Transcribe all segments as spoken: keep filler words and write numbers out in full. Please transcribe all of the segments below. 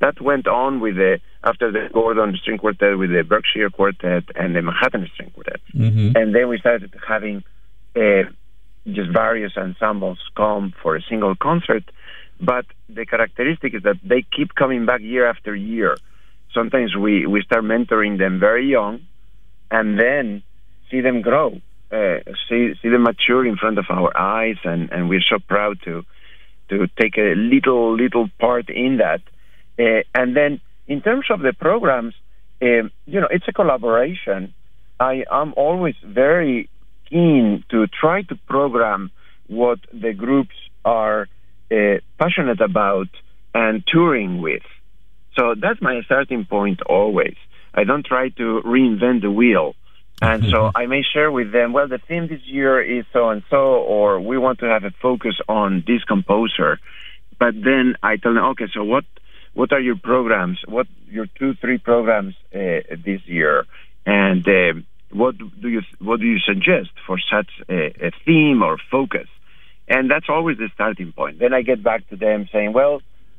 that went on with the after the Gordon String Quartet with the Berkshire Quartet and the Manhattan String Quartet. Mm-hmm. And then we started having uh, just various ensembles come for a single concert. But the characteristic is that they keep coming back year after year. Sometimes we, we start mentoring them very young and then see them grow, uh, see see them mature in front of our eyes, and, and we're so proud to to take a little, little part in that. Uh, and then in terms of the programs, uh, you know, it's a collaboration. I am always very keen to try to program what the groups are uh, passionate about and touring with. So that's my starting point always. I don't try to reinvent the wheel. And so I may share with them, well, the theme this year is so-and-so, or we want to have a focus on this composer. But then I tell them, okay, so what what are your programs? What your two, three programs uh, this year? And uh, what do you what do you suggest for such a, a theme or focus? And that's always the starting point. Then I get back to them saying, well,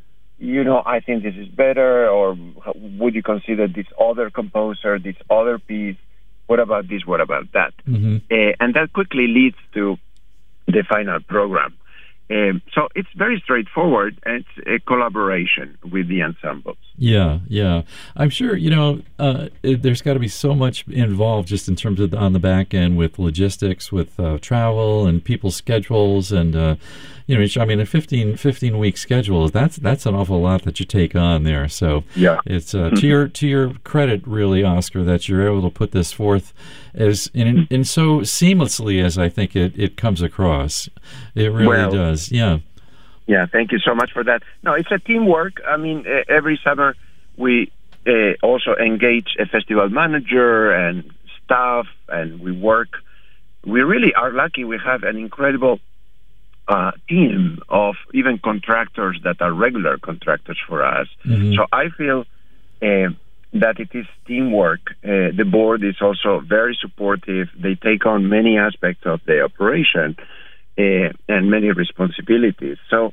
you know, I think this is better, or would you consider this other composer, this other piece? What about this? What about that? Mm-hmm. Uh, and that quickly leads to the final program. Um, so it's very straightforward, and it's a collaboration with the ensembles. Yeah, yeah. I'm sure, you know, uh, it, there's got to be so much involved just in terms of the, on the back end with logistics, with uh, travel and people's schedules. And, uh, you know, I mean, a fifteen, fifteen-week schedule, that's that's an awful lot that you take on there. So yeah. it's uh, to your to your credit, really, Oscar, that you're able to put this forth as in, in so seamlessly as I think it, it comes across. It really well, does, yeah. Yeah, thank you so much for that. No, it's a teamwork. I mean, uh, every summer we uh, also engage a festival manager and staff, and we work. We really are lucky. We have an incredible uh, team of even contractors that are regular contractors for us. Mm-hmm. So I feel uh, that it is teamwork. Uh, the board is also very supportive. They take on many aspects of the operation. Uh, and many responsibilities. So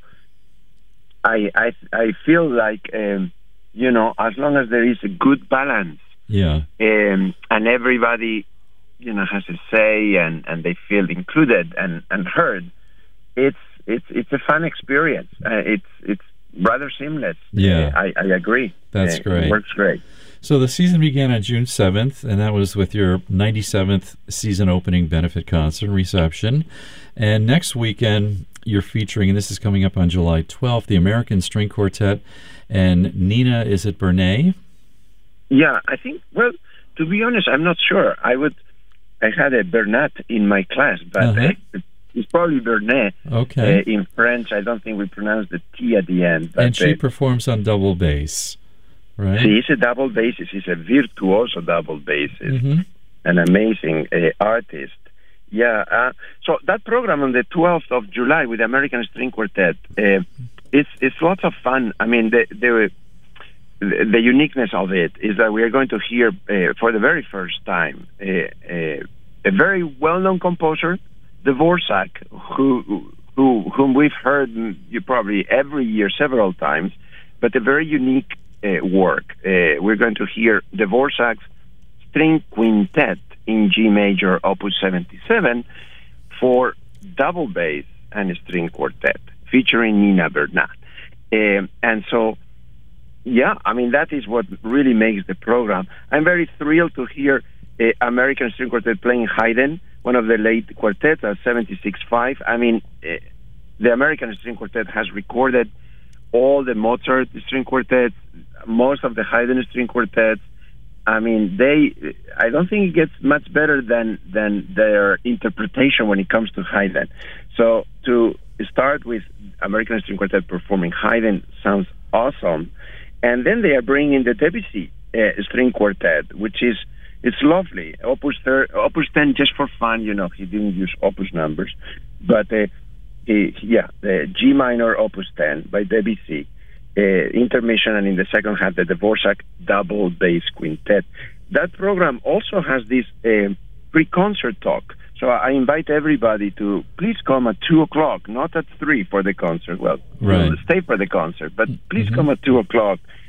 I I I feel like um, you know, as long as there is a good balance, yeah, um, and everybody, you know, has a say and, and they feel included and, and heard, it's it's it's a fun experience. Uh, it's it's rather seamless. Yeah, uh, I I agree. That's uh, great. It works great. So the season began on June seventh, and that was with your ninety-seventh season opening benefit concert and reception. And next weekend, you're featuring, and this is coming up on July twelfth, the American String Quartet and Nina, is it Bernay? Yeah, I think, well, to be honest, I'm not sure. I would, I had a Bernat in my class, but Uh-huh. uh, it's probably Bernay. Okay. Uh, in French, I don't think we pronounce the T at the end. But, And she uh, performs on double bass, right? She is a double bassist. She's a virtuoso double bassist, Mm-hmm. an amazing uh, artist. Yeah. Uh, so that program on the twelfth of July with the American String Quartet, uh, it's it's lots of fun. I mean, the the the uniqueness of it is that we are going to hear uh, for the very first time uh, uh, a very well-known composer, Dvorak, who who whom we've heard you probably every year several times, but a very unique uh, work. Uh, we're going to hear Dvorak's String Quintet in G major, Opus seventy-seven, for double bass and string quartet, featuring Nina Bernat. Uh, and so, yeah, I mean, that is what really makes the program. I'm very thrilled to hear uh, American String Quartet playing Haydn, one of the late quartets, at seventy-six five. I mean, uh, the American String Quartet has recorded all the Mozart string quartets, most of the Haydn string quartets. I mean, they. I don't think it gets much better than than their interpretation when it comes to Haydn. So to start with American String Quartet performing Haydn sounds awesome, and then they are bringing the Debussy uh, String Quartet, which is it's lovely. Opus thir- Opus ten just for fun, you know. He didn't use Opus numbers, but uh, he, yeah, the G minor Opus ten by Debussy. Uh, intermission, and in the second half, the Dvorak double bass quintet. That program also has this uh, pre-concert talk. So I invite everybody to please come at two o'clock, not at three for the concert. Well, right. We'll stay for the concert, but please mm-hmm. come at two o'clock